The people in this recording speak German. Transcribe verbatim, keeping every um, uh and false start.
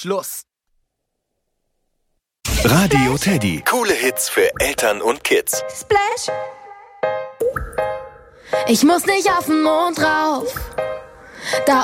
Schluss. Radio Teddy. Coole Hits für Eltern und Kids. Splash. Ich muss nicht auf den Mond rauf. Da